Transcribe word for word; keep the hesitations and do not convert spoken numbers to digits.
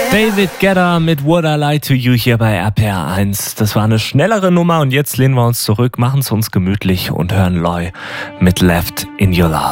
David Guetta mit Would I Lie to You hier bei R P R eins. Das war eine schnellere Nummer und jetzt lehnen wir uns zurück, machen es uns gemütlich und hören Loy mit Left in Your Love.